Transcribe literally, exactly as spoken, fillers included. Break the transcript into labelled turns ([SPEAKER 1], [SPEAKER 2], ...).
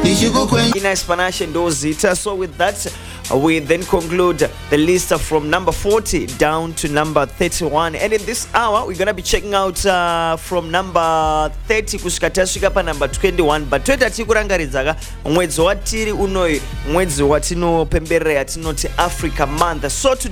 [SPEAKER 1] Nice Panache and Dozita. So with that, uh, we then conclude the list from number forty down to number thirty-one. And in this hour, we're gonna be checking out uh, from number thirty kushikatashika pa number twenty-one. But tweta tikurangaridzaga mwezi watiri unoi mwezi watino pembere atinoti Africa month. So